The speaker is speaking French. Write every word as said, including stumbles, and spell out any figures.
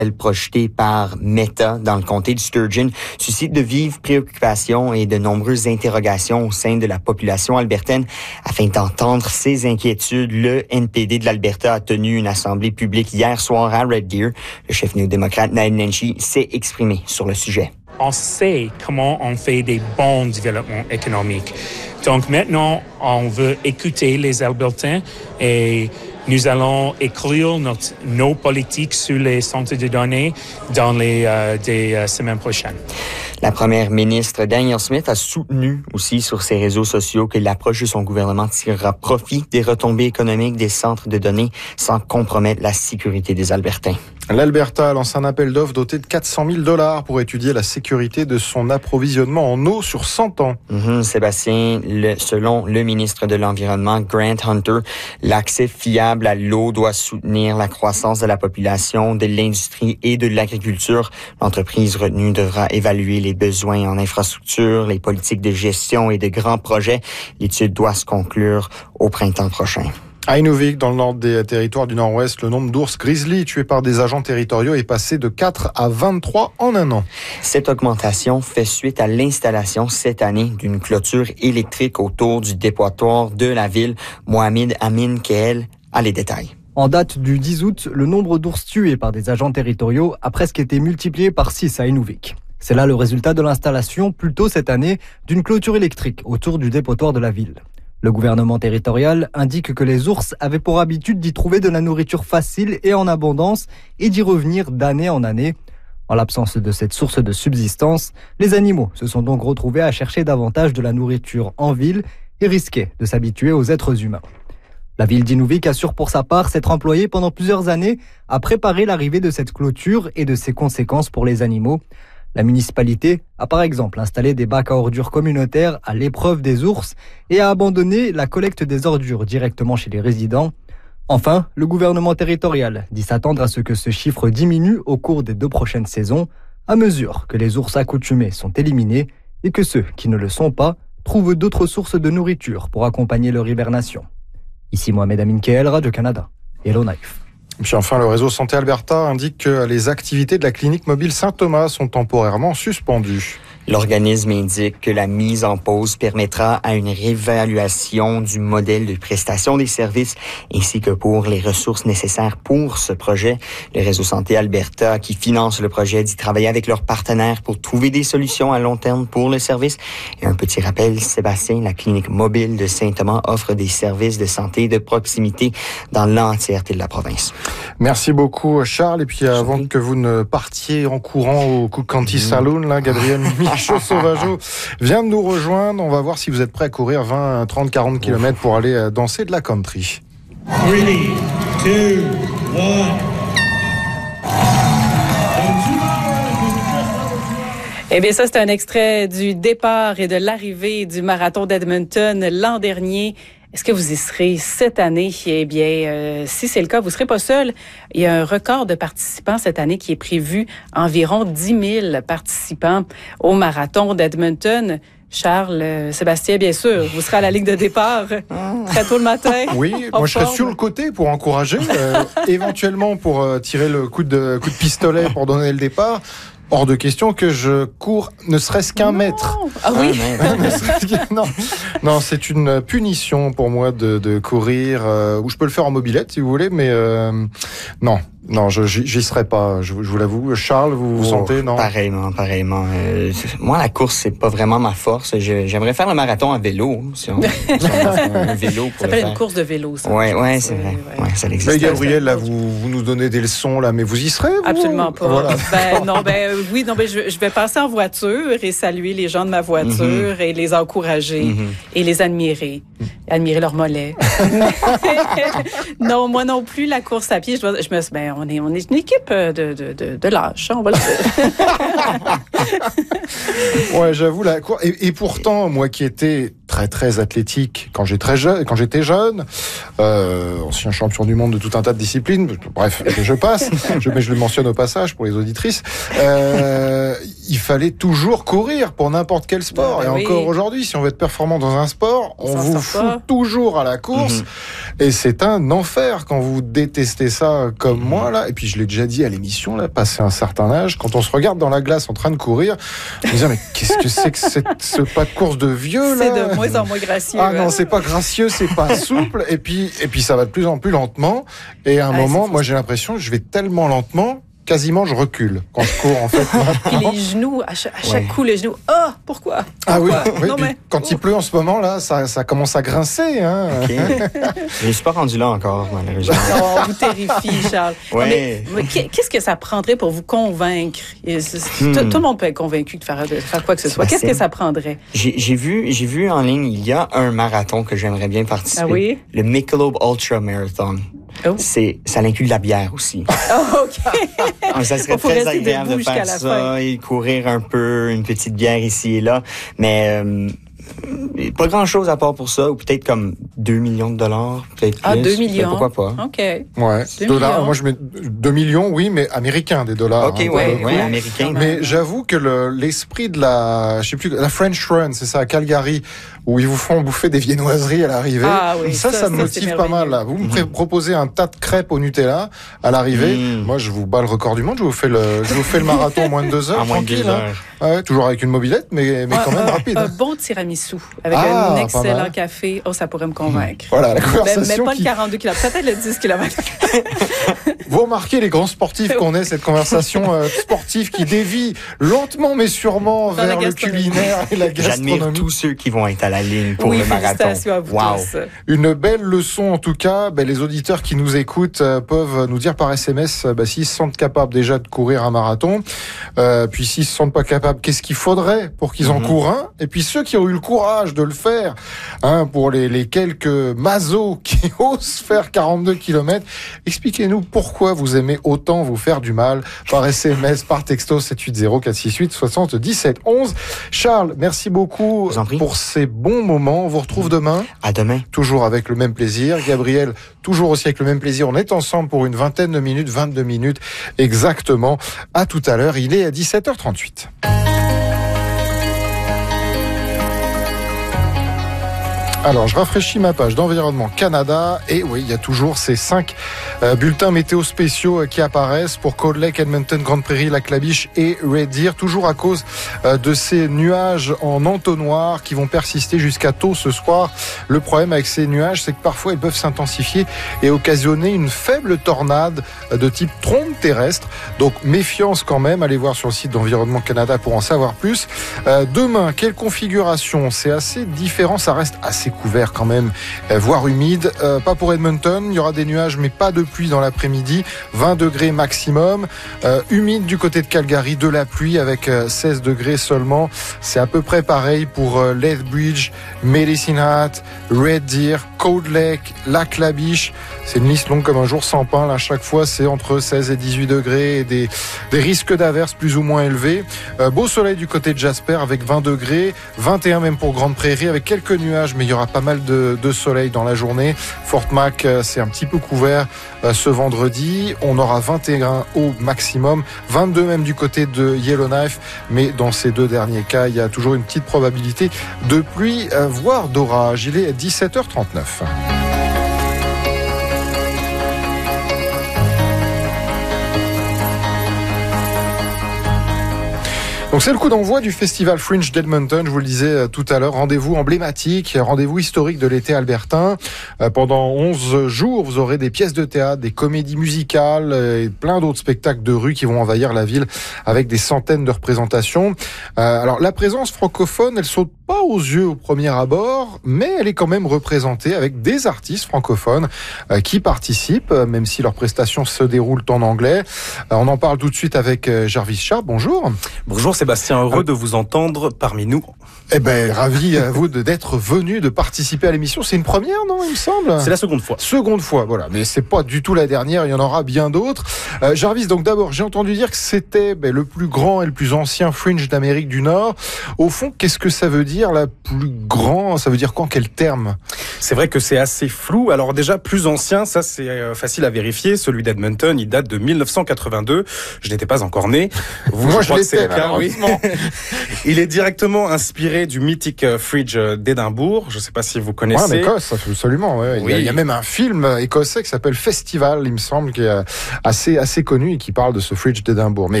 projetée par Meta dans le comté de Sturgeon suscite de vives préoccupations et de nombreuses interrogations au sein de la population albertaine. Afin d'entendre ces inquiétudes, le N P D de l'Alberta a tenu une assemblée publique hier soir à Red Deer. Le chef néo-démocrate Naheed Nenshi s'est exprimé sur le sujet. On sait comment on fait des bons développements économiques. Donc maintenant, on veut écouter les Albertains et nous allons écrire notre, nos politiques sur les centres de données dans les euh, des, euh, semaines prochaines. La première ministre Danielle Smith a soutenu aussi sur ses réseaux sociaux que l'approche de son gouvernement tirera profit des retombées économiques des centres de données sans compromettre la sécurité des Albertains. L'Alberta lance un appel d'offres doté de quatre cent mille dollars pour étudier la sécurité de son approvisionnement en eau sur cent ans. Mm-hmm, Sébastien, le, selon le ministre de l'Environnement, Grant Hunter, l'accès fiable à l'eau doit soutenir la croissance de la population, de l'industrie et de l'agriculture. L'entreprise retenue devra évaluer les besoins en infrastructure, les politiques de gestion et de grands projets. L'étude doit se conclure au printemps prochain. À Inuvik, dans le nord des territoires du Nord-Ouest, le nombre d'ours grizzly tués par des agents territoriaux est passé de quatre à vingt-trois en un an. Cette augmentation fait suite à l'installation cette année d'une clôture électrique autour du dépotoir de la ville. Mohamed Amin Keel a les détails. En date du dix août, le nombre d'ours tués par des agents territoriaux a presque été multiplié par six à Inuvik. C'est là le résultat de l'installation, plus tôt cette année, d'une clôture électrique autour du dépotoir de la ville. Le gouvernement territorial indique que les ours avaient pour habitude d'y trouver de la nourriture facile et en abondance et d'y revenir d'année en année. En l'absence de cette source de subsistance, les animaux se sont donc retrouvés à chercher davantage de la nourriture en ville et risquaient de s'habituer aux êtres humains. La ville d'Inuvik assure pour sa part s'être employée pendant plusieurs années à préparer l'arrivée de cette clôture et de ses conséquences pour les animaux. La municipalité a par exemple installé des bacs à ordures communautaires à l'épreuve des ours et a abandonné la collecte des ordures directement chez les résidents. Enfin, le gouvernement territorial dit s'attendre à ce que ce chiffre diminue au cours des deux prochaines saisons, à mesure que les ours accoutumés sont éliminés et que ceux qui ne le sont pas trouvent d'autres sources de nourriture pour accompagner leur hibernation. Ici Mohamed Amin Keel, Radio-Canada, Yellowknife. Et puis enfin, le réseau Santé Alberta indique que les activités de la clinique mobile Saint-Thomas sont temporairement suspendues. L'organisme indique que la mise en pause permettra à une réévaluation du modèle de prestation des services ainsi que pour les ressources nécessaires pour ce projet. Le réseau Santé Alberta, qui finance le projet, dit travailler avec leurs partenaires pour trouver des solutions à long terme pour le service. Et un petit rappel, Sébastien, la clinique mobile de Saint-Thomas offre des services de santé de proximité dans l'entièreté de la province. Merci beaucoup, Charles. Et puis avant oui. que vous ne partiez en courant au Cook County Saloon, là, Gabriel Michaud-Sauvageau vient de nous rejoindre. On va voir si vous êtes prêt à courir vingt, trente, quarante kilomètres pour aller danser de la country. trois, deux, un. Eh bien, ça, c'est un extrait du départ et de l'arrivée du marathon d'Edmonton l'an dernier. Est-ce que vous y serez cette année? Eh bien, euh, si c'est le cas, vous ne serez pas seul. Il y a un record de participants cette année qui est prévu, environ dix mille participants au marathon d'Edmonton. Charles, euh, Sébastien, bien sûr, vous serez à la ligne de départ très tôt le matin. Oui, moi je serai sur le côté pour encourager, euh, éventuellement pour euh, tirer le coup de, coup de pistolet pour donner le départ. Hors de question que je cours ne serait-ce qu'un non. mètre. Ah oui. non, non, c'est une punition pour moi de, de courir. Euh, ou je peux le faire en mobilette si vous voulez, mais euh, non. Non, je j'y serai pas, je, je vous l'avoue. Charles, vous vous oh, sentez, non? Pareillement, pareillement. Euh, moi, la course, c'est pas vraiment ma force. Je, j'aimerais faire le marathon à vélo, si on, si on a un vélo pour ça s'appelle une course de vélo, ça. Ouais, ouais, c'est vrai. Ouais, ouais ça existe. Mais Gabriel, là, vous, vous nous donnez des leçons, là, mais vous y serez, vous? Absolument pas. Voilà. Ben, non, ben, oui, non, ben, je, je vais passer en voiture et saluer les gens de ma voiture mm-hmm. et les encourager mm-hmm. et les admirer. Mm-hmm. Admirer leurs mollets. Non, moi non plus, la course à pied, je, dois, je me ben, on est, on est une équipe de, de, de, de lâches, on va le dire. Ouais, j'avoue, la course. Et, et pourtant, moi qui étais très très athlétique quand j'étais très jeune, quand j'étais jeune, euh, ancien champion du monde de tout un tas de disciplines. Bref, je passe, je, mais je le mentionne au passage pour les auditrices. Euh, il fallait toujours courir pour n'importe quel sport. Bah, et oui. encore aujourd'hui, si on veut être performant dans un sport, on, On vous fout pas. toujours à la course. Mmh. Et c'est un enfer quand vous détestez ça comme mmh. moi là. Et puis je l'ai déjà dit à l'émission là, passé un certain âge, quand on se regarde dans la glace en train de courir, on se dit mais qu'est-ce que c'est que cette, ce pas de course de vieux là? C'est de moins en moins gracieux. Ah non, c'est pas gracieux, c'est pas souple. Et puis et puis ça va de plus en plus lentement. Et à un ah, moment, moi j'ai l'impression que je vais tellement lentement. Quasiment, je recule quand je cours, en fait. Puis les genoux, à chaque, à chaque ouais. coup, les genoux. Oh, pourquoi, pourquoi? Ah oui, oui non, mais... quand il pleut en ce moment, là, ça, ça commence à grincer. Hein. Okay. Je ne suis pas rendu là encore, malheureusement. Oh, vous terrifie, Charles. Ouais. Non, mais, mais qu'est-ce que ça prendrait pour vous convaincre? Hmm. Tout, tout le monde peut être convaincu de faire, de faire quoi que ce soit. Qu'est-ce que ça prendrait? J'ai, j'ai, vu, j'ai vu en ligne, il y a un marathon que j'aimerais bien participer. Ah oui? Le Michelob Ultra Marathon. Oh. C'est, ça inclut de la bière aussi. Oh, OK. Ça serait très agréable de faire ça et courir un peu, une petite bière ici et là. Mais euh, pas grand-chose à part pour ça, ou peut-être comme deux millions de dollars, peut-être ah, plus. deux millions. Mais pourquoi pas? OK. Ouais. deux dollars, millions. Moi, je mets deux millions, oui, mais américains, des dollars. OK, hein, ouais, ouais, ouais, américains. Mais j'avoue que le, l'esprit de la, je sais plus, la French Run, c'est ça, à Calgary, où ils vous font bouffer des viennoiseries à l'arrivée. Ah, oui, ça, ça, ça, ça me motive pas mal, là. Vous me mmh. proposez un tas de crêpes au Nutella à l'arrivée. Mmh. Moi, je vous bats le record du monde. Je vous fais le, je vous fais le marathon en moins de deux heures. En moins de deux heures. Hein. Ouais, toujours avec une mobilette, mais, mais quand même un, rapide. Un hein. bon tiramisu avec ah, un excellent café. Oh, ça pourrait me convaincre. Voilà, la conversation. Mais, mais pas qui... le quarante-deux kilomètres, peut-être le dix kilomètres. Vous remarquez les grands sportifs qu'on est, cette conversation euh, sportive qui dévie lentement mais sûrement Dans vers le culinaire et la gastronomie. J'admire tous ceux qui vont être à la ligne pour oui, le marathon. À vous wow. tous. Une belle leçon en tout cas. Ben, les auditeurs qui nous écoutent euh, peuvent nous dire par S M S ben, s'ils se sentent capables déjà de courir un marathon. Euh, puis s'ils se sentent pas capables, qu'est-ce qu'il faudrait pour qu'ils en mm-hmm. courent un. Et puis ceux qui ont eu le courage de le faire, hein, pour les, les quelques mazos qui osent faire quarante-deux kilomètres, expliquez-nous pourquoi vous aimez autant vous faire du mal par S M S, par texto sept huit zéro quatre six huit soixante-dix-sept onze. Charles, merci beaucoup pour ces bons moments. On vous retrouve demain. À demain. Toujours avec le même plaisir. Gabriel, toujours aussi avec le même plaisir. On est ensemble pour une vingtaine de minutes, vingt-deux minutes exactement. À tout à l'heure. Il est à dix-sept heures trente-huit. Alors, je rafraîchis ma page d'Environnement Canada et oui, il y a toujours ces cinq euh, bulletins météo spéciaux euh, qui apparaissent pour Cold Lake, Edmonton, Grande Prairie, Lac-La-Biche et Red Deer, toujours à cause euh, de ces nuages en entonnoir qui vont persister jusqu'à tôt ce soir. Le problème avec ces nuages, c'est que parfois ils peuvent s'intensifier et occasionner une faible tornade euh, de type trombe terrestre. Donc, méfiance quand même. Allez voir sur le site d'Environnement Canada pour en savoir plus. Euh, demain, quelle configuration? C'est assez différent, ça reste assez couvert quand même, euh, voire humide. Euh, pas pour Edmonton, il y aura des nuages mais pas de pluie dans l'après-midi. vingt degrés maximum. Euh, humide du côté de Calgary, de la pluie avec euh, seize degrés seulement. C'est à peu près pareil pour euh, Lethbridge, Medicine Hat, Red Deer, Cold Lake, Lac-La-Biche. C'est une liste longue comme un jour sans pain. Là, chaque fois, c'est entre seize et dix-huit degrés et des, des risques d'averses plus ou moins élevés. Euh, beau soleil du côté de Jasper avec vingt degrés, vingt et un même pour Grande Prairie avec quelques nuages, mais il y aura pas mal de, de soleil dans la journée. Fort Mac, c'est un petit peu couvert euh, ce vendredi. On aura vingt et un au maximum, vingt-deux même du côté de Yellowknife, mais dans ces deux derniers cas, il y a toujours une petite probabilité de pluie, euh, voire d'orage. Il est à dix-sept heures trente-neuf. Donc c'est le coup d'envoi du Festival Fringe d'Edmonton, je vous le disais tout à l'heure, rendez-vous emblématique, rendez-vous historique de l'été albertain. Pendant onze jours, vous aurez des pièces de théâtre, des comédies musicales et plein d'autres spectacles de rue qui vont envahir la ville avec des centaines de représentations. Alors la présence francophone, elle saute pas aux yeux au premier abord, mais elle est quand même représentée avec des artistes francophones qui participent, même si leurs prestations se déroulent en anglais. On en parle tout de suite avec Jarvis Sharp. Bonjour. Bonjour Sébastien, heureux de vous entendre parmi nous. Eh ben, ravi à vous de, d'être venu, de participer à l'émission. C'est une première, non, il me semble? C'est la seconde fois. Seconde fois, voilà. Mais c'est pas du tout la dernière, il y en aura bien d'autres. Euh, Jarvis, donc d'abord, j'ai entendu dire que c'était ben, le plus grand et le plus ancien fringe d'Amérique du Nord. Au fond, qu'est-ce que ça veut dire? dire la plus grande? Ça veut dire quoi? Quel terme? C'est vrai que c'est assez flou. Alors déjà, plus ancien, ça c'est facile à vérifier. Celui d'Edmonton, il date de mille neuf cent quatre-vingt-deux. Je n'étais pas encore né. Vous, Moi, je, je l'étais, oui. Il est directement inspiré du mythique Fridge d'Édimbourg. Je ne sais pas si vous connaissez. Ouais, en Écosse, absolument. Ouais. Oui. Il, y a, il y a même un film écossais qui s'appelle Festival, il me semble, qui est assez, assez connu et qui parle de ce Fridge d'Édimbourg. Mais